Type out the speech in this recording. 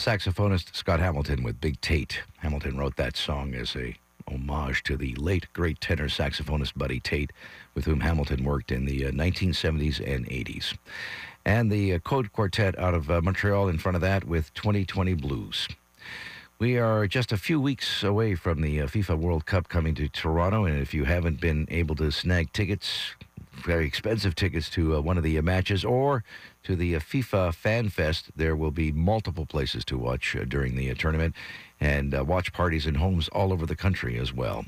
saxophonist Scott Hamilton with Big Tate. Hamilton wrote that song as a homage to the late, great tenor saxophonist Buddy Tate, with whom Hamilton worked in the 1970s and 80s. And the Code Quartet out of Montreal in front of that with 2020 Blues. We are just a few weeks away from the FIFA World Cup coming to Toronto, and if you haven't been able to snag tickets, very expensive tickets to one of the matches or to the FIFA Fan Fest, there will be multiple places to watch during the tournament, and watch parties in homes all over the country as well.